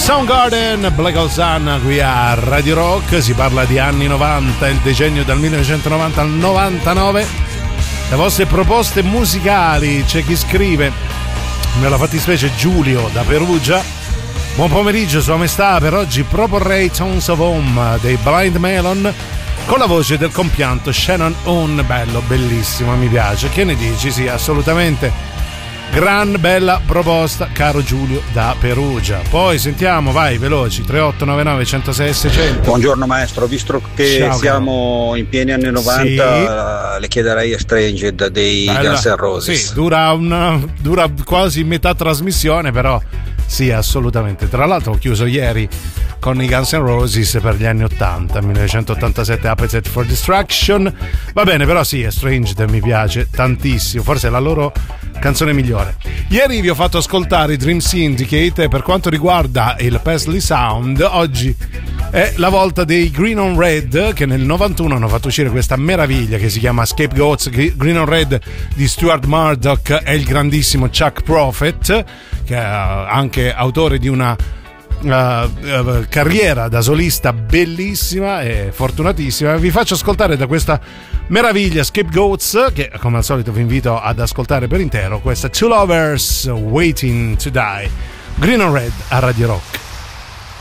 Soundgarden, Black Hole Sun qui a Radio Rock. Si parla di anni 90, il decennio dal 1990 al 99. Le vostre proposte musicali, c'è chi scrive, nella fattispecie Giulio da Perugia: buon pomeriggio Sua Maestà, per oggi proporrei Tones of Home dei Blind Melon con la voce del compianto Shannon Hoon. Bello, bellissimo, mi piace. Che ne dici? Sì, assolutamente. Gran bella proposta, caro Giulio da Perugia. Poi sentiamo, vai, veloci, 3899 106 600. Buongiorno maestro, visto che Ciao, siamo in pieni anni 90, sì, le chiederei Estranged dei Guns N' Roses. Sì, dura quasi metà trasmissione, però sì, assolutamente. Tra l'altro ho chiuso ieri con i Guns N' Roses per gli anni 80, 1987, Appetite for Destruction. Va bene, però sì, Estranged mi piace tantissimo, forse è la loro canzone migliore. Ieri vi ho fatto ascoltare i Dream Syndicate. Per quanto riguarda il Paisley Sound, oggi è la volta dei Green on Red, che nel 91 hanno fatto uscire questa meraviglia che si chiama Scapegoats. Green on Red di Stuart Murdoch e il grandissimo Chuck Prophet, che è anche autore di una carriera da solista bellissima e fortunatissima. Vi faccio ascoltare da questa meraviglia Scapegoats, che come al solito vi invito ad ascoltare per intero, questa Two Lovers Waiting to Die, Green on Red a Radio Rock.